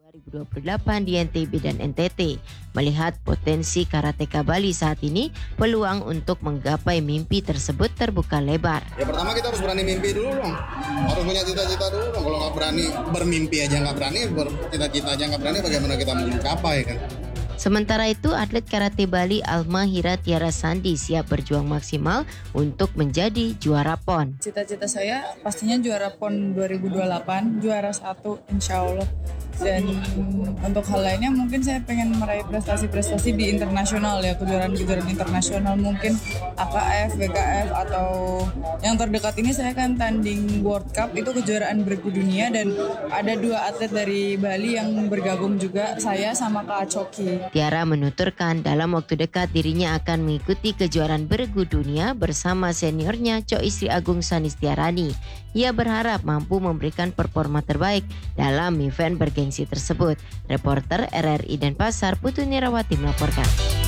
2028 di NTB dan NTT. Melihat potensi karateka Bali saat ini, peluang untuk menggapai mimpi tersebut terbuka lebar. Ya pertama kita harus berani mimpi dulu dong. Harus punya cita-cita dulu dong. Kalau nggak berani bermimpi aja nggak berani, bercita-cita aja nggak berani, bagaimana kita mencapai kan? Sementara itu, atlet karate Bali Alma Hira Tiara Sandi siap berjuang maksimal untuk menjadi juara PON. Cita-cita saya pastinya juara PON 2028, juara 1 insya Allah. Dan untuk hal lainnya mungkin saya pengen meraih prestasi-prestasi di internasional ya, kejuaraan-kejuaraan internasional mungkin AKF, BKF atau yang terdekat ini saya kan tanding World Cup itu kejuaraan bergu dunia dan ada 2 atlet dari Bali yang bergabung juga, saya sama Kak Coki. Tiara menuturkan dalam waktu dekat dirinya akan mengikuti kejuaraan bergu dunia bersama seniornya Cok Istri Agung Sanistiarani. Ia berharap mampu memberikan performa terbaik dalam event bergengsi tersebut. Reporter RRI Denpasar Putu Nirawati melaporkan.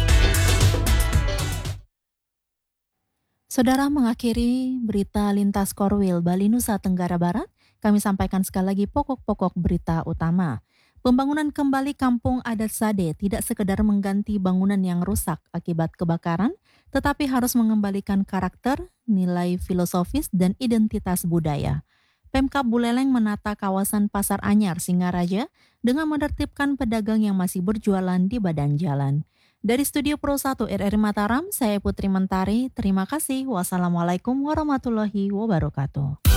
Saudara, mengakhiri berita lintas Korwil Bali Nusa Tenggara Barat, kami sampaikan sekali lagi pokok-pokok berita utama. Pembangunan kembali Kampung Adat Sade tidak sekedar mengganti bangunan yang rusak akibat kebakaran, tetapi harus mengembalikan karakter, nilai filosofis, dan identitas budaya. Pemkab Buleleng menata kawasan Pasar Anyar Singaraja dengan menertibkan pedagang yang masih berjualan di badan jalan. Dari Studio Pro 1 RRI Mataram, saya Putri Mentari. Terima kasih. Wassalamualaikum warahmatullahi wabarakatuh.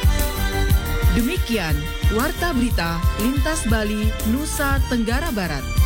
Demikian Warta Berita Lintas Bali, Nusa Tenggara Barat.